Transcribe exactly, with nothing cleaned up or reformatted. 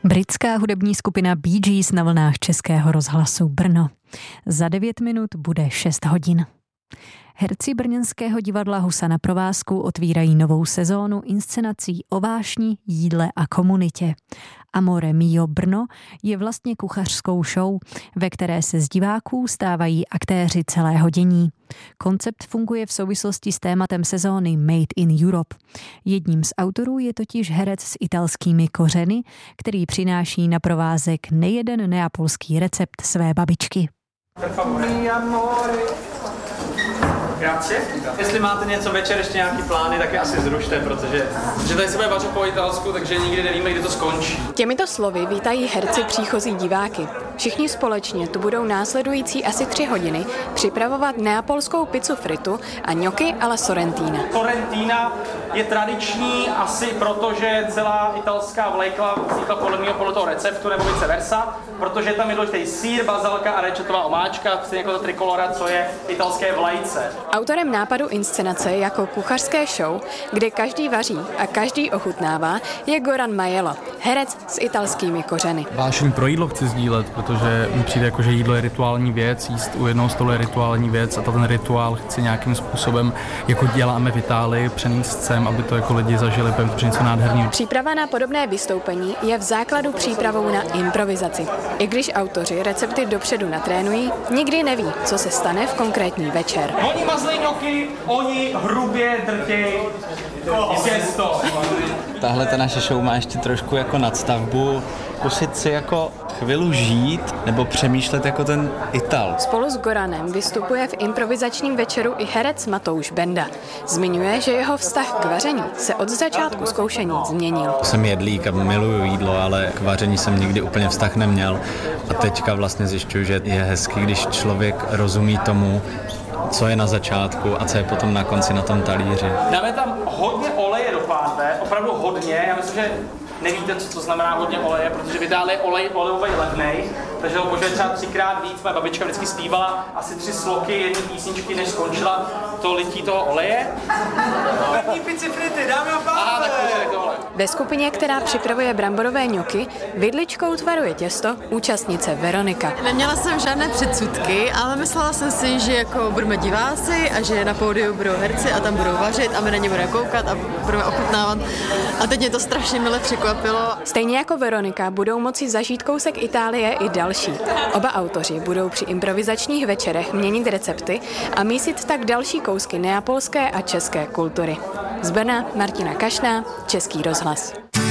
Britská hudební skupina Bee Gees na vlnách Českého rozhlasu Brno. Za devět minut bude šest hodin. Herci brněnského divadla Husa na provázku otvírají novou sezónu inscenací o vášni, jídle a komunitě. Amore Mio Brno je vlastně kuchařskou show, ve které se z diváků stávají aktéři celého dění. Koncept funguje v souvislosti s tématem sezóny Made in Europe. Jedním z autorů je totiž herec s italskými kořeny, který přináší na provázek nejeden neapolský recept své babičky. Grazie. Jestli máte něco večer, ještě nějaký plány, tak je asi zrušte, protože že tady se bude vařit po italsku, takže nikdy nevíme, kdy to skončí. Těmito slovy vítají herci příchozí diváky. Všichni společně tu budou následující asi tři hodiny připravovat neapolskou pizzu fritu a gnocchi alla sorrentina. Sorrentina je tradiční asi proto, že celá italská vlejkla vznikla podle mého podle toho receptu, nebo vice versa, protože tam je důležitý sýr, bazalka a rečetová omáčka, stejně jako ta trikolora, co je italské vlajce. Autorem nápadu inscenace jako kuchařské show, kde každý vaří a každý ochutnává, je Goran Majelo, herec s italskými kořeny. Vášeň pro jídlo chci sdílet, protože mi přijde jako, že jídlo je rituální věc, jíst u jednoho stolu je rituální věc a ten rituál chci nějakým způsobem, jako děláme v Itálii, přenést sem, aby to jako lidi zažili, protože něco nádherného. Příprava na podobné vystoupení je v základu přípravou na improvizaci. I když autoři recepty dopředu natrénují, nikdy neví, co se stane v konkrétní večer. Oni mazlej gnocchi, oni hrubě drtěj těsto. Tahle ta naše show má ještě trošku jako nadstavbu, zkusit si jako chvíli žít nebo přemýšlet jako ten Ital. Spolu s Goranem vystupuje v improvizačním večeru i herec Matouš Benda. Zmiňuje, že jeho vztah k vaření se od začátku zkoušení změnil. Jsem jedlík a miluju jídlo, ale k vaření jsem nikdy úplně vztah neměl. A teďka vlastně zjišťuju, že je hezký, když člověk rozumí tomu, co je na začátku a co je potom na konci na tom talíři. Dáme tam hodně oleje do pánve, opravdu hodně. Já myslím, že nevíte, co to znamená hodně oleje, protože v Itálii je olej olejový levnej, takže ho požije třeba třikrát víc. Moje babička vždycky zpívala asi tři sloky jedné písničky, než skončila to lití toho oleje. Letní pici frity, dámy a pánové! Ve skupině, která připravuje bramborové gnocchi, vidličkou tvaruje těsto účastnice Veronika. Neměla jsem žádné předsudky, ale myslela jsem si, že jako budeme diváci a že na pódiu budou herci a tam budou vařit a my na ně budeme koukat a budeme ochutnávat. A teď mě to strašně mile překvapilo. Stejně jako Veronika budou moci zažít kousek Itálie i další. Oba autoři budou při improvizačních večerech měnit recepty a mísit tak další kousky neapolské a české kultury. Z Brna Martina Kašná, Český rozhlas.